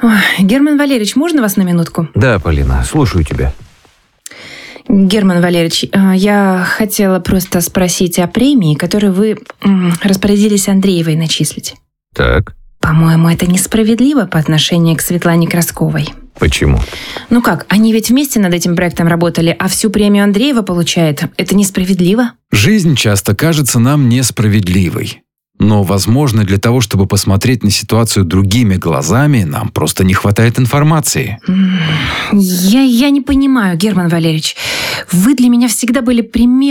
Ой, Герман Валерьевич, можно вас на минутку? Да, Полина, слушаю тебя. Герман Валерьевич, я хотела просто спросить о премии, которую вы распорядились Андреевой начислить. Так. По-моему, это несправедливо по отношению к Светлане Красковой. Почему? Ну как, они ведь вместе над этим проектом работали, а всю премию Андреева получает. Это несправедливо? Жизнь часто кажется нам несправедливой. Но, возможно, для того, чтобы посмотреть на ситуацию другими глазами, нам просто не хватает информации. Я не понимаю, Герман Валерьевич. Вы для меня всегда были примером